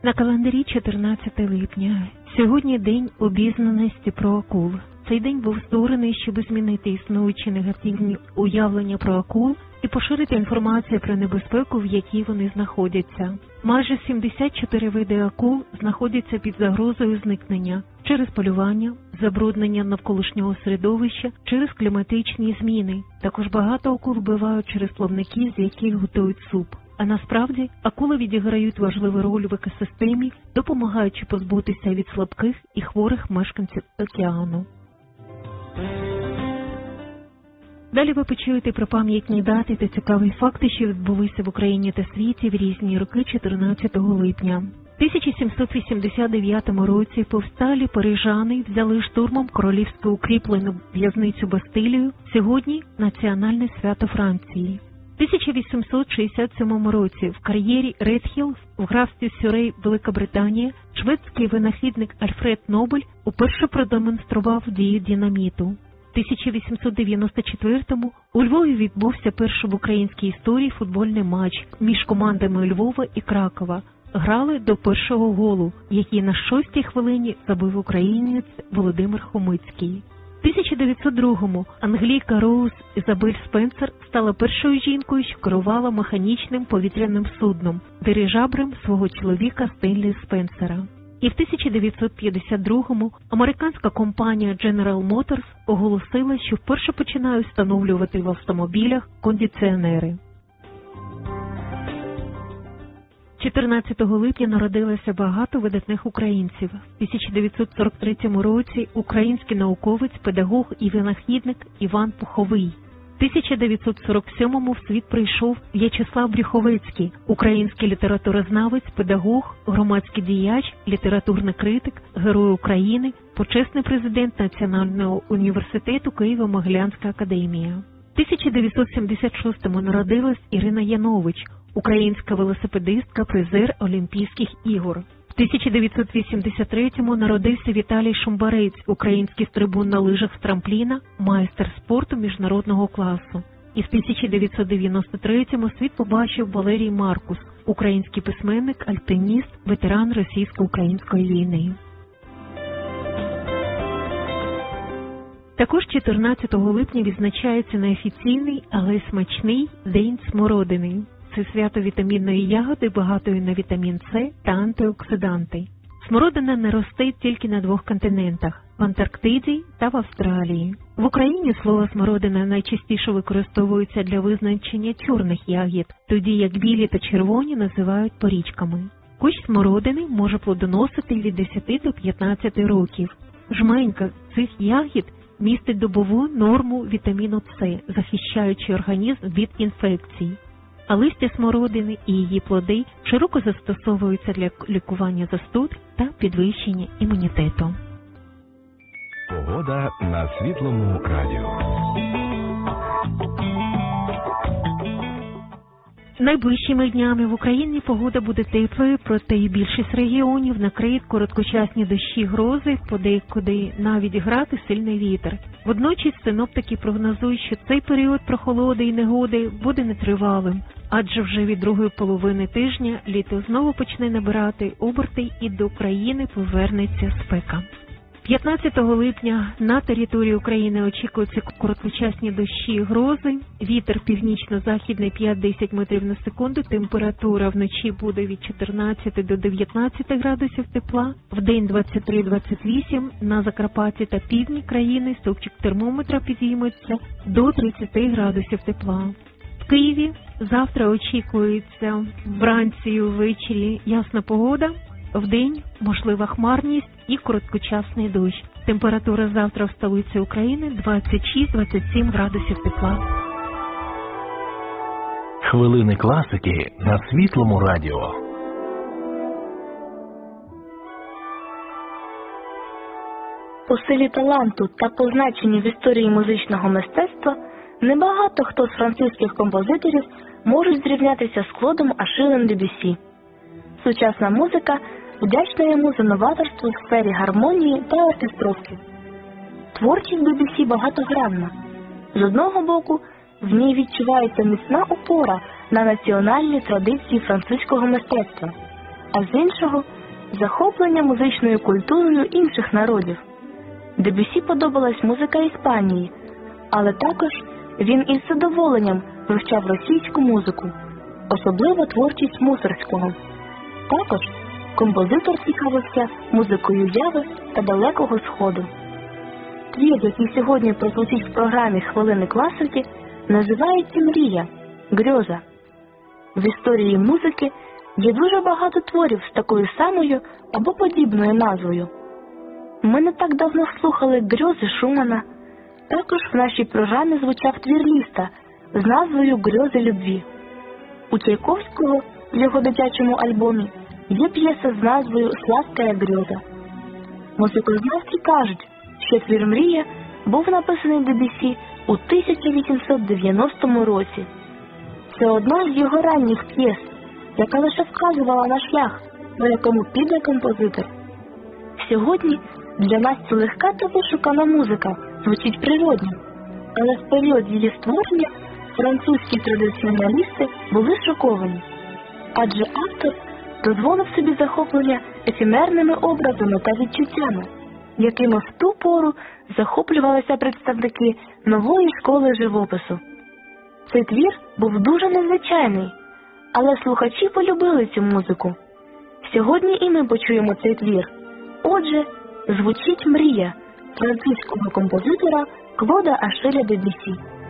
На календарі 14 липня. Сьогодні день обізнаності про акул. Цей день був створений, щоб змінити існуючі негативні уявлення про акул і поширити інформацію про небезпеку, в якій вони знаходяться. Майже 74 види акул знаходяться під загрозою зникнення через полювання, забруднення навколишнього середовища, через кліматичні зміни. Також багато акул вбивають через плавники, з яких готують суп. А насправді, акули відіграють важливу роль в екосистемі, допомагаючи позбутися від слабких і хворих мешканців океану. Далі ви почуєте про пам'ятні дати та цікаві факти, що відбулися в Україні та світі в різні роки 14 липня. В 1789 році повсталі парижани взяли штурмом королівську укріплену в'язницю Бастилію, сьогодні національне свято Франції. В 1867 році в кар'єрі Редхіл в графстві Сюрей, Велика Британія, шведський винахідник Альфред Нобель уперше продемонстрував дію динаміту. В 1894-му у Львові відбувся перший в українській історії футбольний матч між командами Львова і Кракова. Грали до першого голу, який на 6-й хвилині забив українець Володимир Хомицький. В 1902-му англійка Роуз Ізабель Спенсер стала першою жінкою, що керувала механічним повітряним судном, дирижаблем свого чоловіка Стенлі Спенсера. І в 1952-му американська компанія General Motors оголосила, що вперше починає встановлювати в автомобілях кондиціонери. 14 липня народилося багато видатних українців. В 1943 році український науковець, педагог і винахідник Іван Пуховий. В 1947-му в світ прийшов В'ячеслав Брюховецький, український літературознавець, педагог, громадський діяч, літературний критик, Герой України, почесний президент Національного університету Києво-Могилянська академія. В 1976-му народилась Ірина Янович, українська велосипедистка, призер Олімпійських ігор. В 1983-му народився Віталій Шумбарець, український стрибун на лижах з трампліна, майстер спорту міжнародного класу. І в 1993-му світ побачив Валерій Маркус, український письменник, альпініст, ветеран російсько-української війни. Також 14 липня відзначається неофіційний, але смачний День смородини. Це свято вітамінної ягоди, багатої на вітамін С та антиоксиданти. Смородина не росте тільки на 2 континентах – в Антарктиді та в Австралії. В Україні слово смородина найчастіше використовується для визначення чорних ягід, тоді як білі та червоні називають порічками. Кущ смородини може плодоносити від 10 до 15 років. Жменька цих ягід містить добову норму вітаміну С, захищаючи організм від інфекцій. А листя смородини і її плоди широко застосовуються для лікування застуд та підвищення імунітету. Погода на Світлому радіо. Найближчими днями в Україні погода буде теплою, проте і більшість регіонів накриють короткочасні дощі, грози, подекуди навіть грати сильний вітер. Водночас синоптики прогнозують, що цей період прохолоди і негоди буде нетривалим, адже вже від другої половини тижня літо знову почне набирати оберти і до країни повернеться спека. 15 липня на території України очікуються короткочасні дощі і грози, вітер північно-західний 5-10 метрів на секунду, температура вночі буде від 14 до 19 градусів тепла, вдень 23-28, на Закарпатті та півдні країни стовпчик термометра підійметься до 30 градусів тепла. В Києві завтра очікується вранці і ввечері ясна погода, вдень можлива хмарність і короткочасний дощ. Температура завтра в столиці України 26-27 градусів тепла. Хвилини класики на Світлому радіо. По силі таланту та позначенню в історії музичного мистецтва небагато хто з французьких композиторів можуть зрівнятися з Клодом Ашилем Дебюссі. Сучасна музика вдячна йому за новаторство в сфері гармонії та оркестровки. Творчість Дебюссі багатогранна. З одного боку, в ній відчувається міцна опора на національні традиції французького мистецтва. а з іншого – захоплення музичною культурою інших народів. Дебюссі подобалась музика Іспанії, але також він із задоволенням вивчав російську музику, особливо творчість Мусорського. Також композитор цікавився музикою Яви та Далекого Сходу. Твір, який сьогодні прозвучить в програмі «Хвилини класики», називається «Мрія» – «Грьоза». В історії музики є дуже багато творів з такою самою або подібною назвою. Ми не так давно слухали «Грьози» Шумана. Також в нашій програмі звучав твір Ліста з назвою «Грьози любві». У Чайковського в його дитячому альбомі є п'єса з назвою «Сладкая грьоза». Музикознавці кажуть, що твір «Мрія» був написаний Дебюссі у 1890 році. Це одна з його ранніх п'єс, яка лише вказувала на шлях, на якому піде композитор. Сьогодні для нас це легка та вишукана музика, звучить природно, але в період її створення французькі традиціоналісти були шоковані, адже автор дозволив собі захоплення ефемерними образами та відчуттями, якими в ту пору захоплювалися представники нової школи живопису. Цей твір був дуже незвичайний, але слухачі полюбили цю музику. Сьогодні і ми почуємо цей твір. Отже, звучить «Мрія» французького композитора Клода Ашеля Дебюссі.